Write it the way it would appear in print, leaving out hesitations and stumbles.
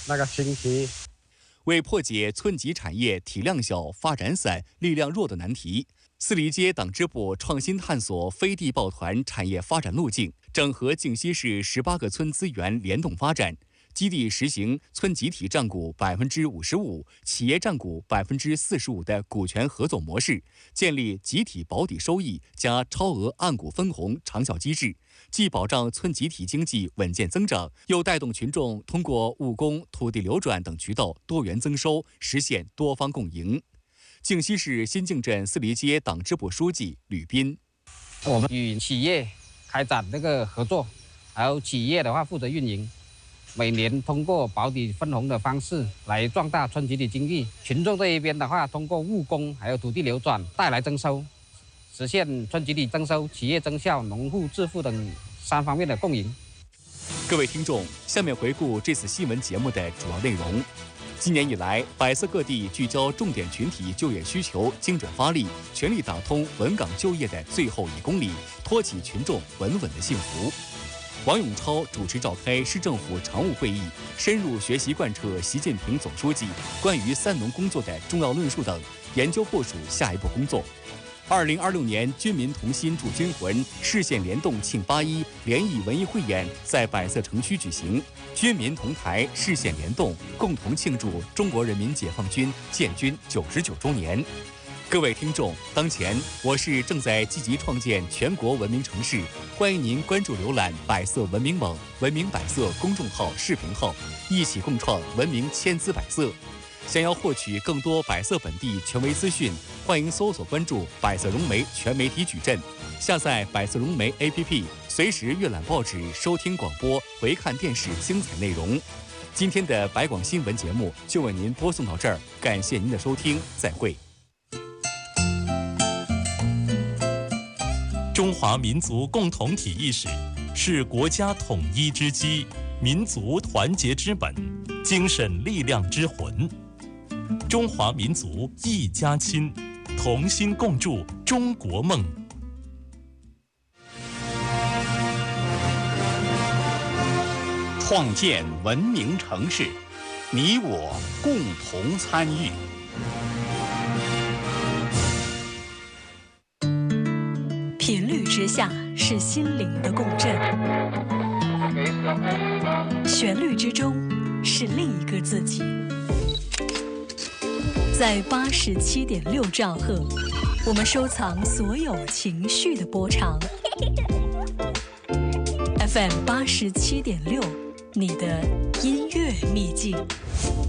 那个星期。 为破解村级产业体量小、发展散、力量弱的难题，四里街党支部创新探索非地抱团产业发展路径，整合靖西市18个村资源联动发展。基地实行村集体占股55%、企业占股45%的股权合作模式，建立集体保底收益加超额按股分红长效机制，既保障村集体经济稳健增长，又带动群众通过务工、土地流转等渠道多元增收，实现多方共赢。靖西市新靖镇四里街党支部书记吕斌： 我们与企业开展这个合作，还有企业的话负责运营。每年通过保底分红的方式来壮大村集体经济，群众这一边的话，通过务工还有土地流转带来增收，实现村集体增收、企业增效、农户致富等3方面的共赢。 各位听众，下面回顾这次新闻节目的主要内容。今年以来，百色各地聚焦重点群体就业需求，精准发力，全力打通稳岗就业的最后1公里，托起群众稳稳的幸福。王永超主持召开市政府常务会议，深入学习贯彻习近平总书记关于3农工作的重要论述等，研究部署下一步工作。2026年军民同心铸军魂市县联动庆81联谊文艺汇演在百色城区举行，军民同台，市县联动，共同庆祝中国人民解放军建军99周年。各位听众，当前我市正在积极创建全国文明城市，欢迎您关注浏览百色文明网、文明百色公众号、视频号，一起共创文明千姿百色。想要获取更多百色本地权威资讯，欢迎搜索关注百色融媒全媒体矩阵，下载百色融媒 APP， 随时阅览报纸、收听广播、回看电视精彩内容。今天的百广新闻节目就为您播送到这儿，感谢您的收听，再会。 中华民族共同体意识是国家统一之基，民族团结之本，精神力量之魂。中华民族一家亲，同心共筑中国梦。 创建文明城市，你我共同参与。 频率之下是心灵的共振，旋律之中是另一个自己。在87.6兆赫，我们收藏所有情绪的波长。FM 87.6，你的音乐秘境。